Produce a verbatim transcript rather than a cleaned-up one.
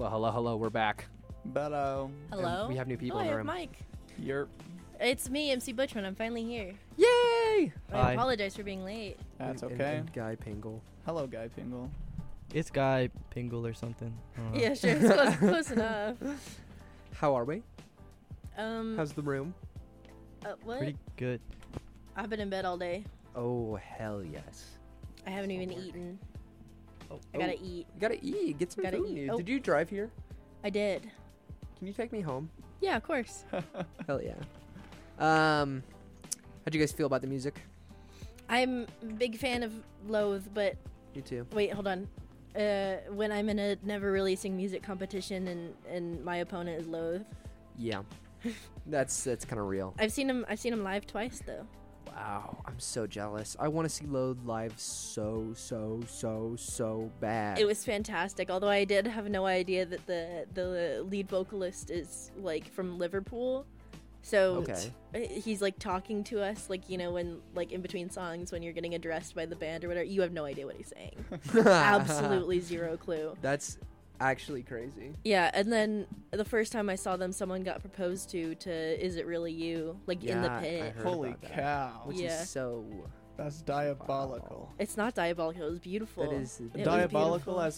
Well, hello, hello. We're back. Hello. Hello? And we have new people oh, in I the have room. Mike. You're. It's me, M C Butchman. I'm finally here. Yay! I Hi. apologize for being late. That's And- okay. And, and Guy Pingle. Hello, Guy Pingle. It's Guy Pingle or something. I don't know. Yeah, sure. It's close, close enough. How are we? Um, How's the room? uh, what? Pretty good. I've been in bed all day. Oh, hell yes. I haven't even Homework. eaten. Oh, I gotta oh, eat. You gotta eat. Get some Gotta food. eat. You- Oh. Did you drive here? I did. Can you take me home? Yeah, of course. Hell yeah. Um, how'd you guys feel about the music? I'm a big fan of Loathe, but You too. wait, hold on. Uh, when I'm in a never releasing music competition and, and my opponent is Loathe. Yeah. that's that's kind of real. I've seen him. I've seen him live twice though. Wow, I'm so jealous. I want to see Load live so so so so bad. It was fantastic. Although I did have no idea that the the lead vocalist is like from Liverpool, so Okay. uh, he's like talking to us like, you know, when like in between songs when you're getting addressed by the band or whatever. You have no idea what he's saying. Absolutely zero clue. That's actually crazy. Yeah, and then the first time I saw them, someone got proposed to to "Is It Really You?" like in the Yeah, I pit. heard Holy about that. cow. Which Yeah. is so. That's diabolical. It's not diabolical. It was beautiful. That is. It was Diabolical beautiful. as